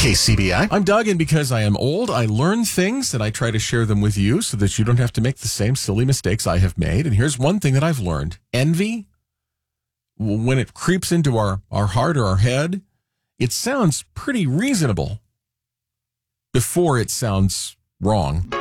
KCBI. I'm Doug, and because I am old, I learn things and I try to share them with you so that you don't have to make the same silly mistakes I have made. And here's one thing that I've learned. Envy, when it creeps into our heart or our head, it sounds pretty reasonable before it sounds wrong.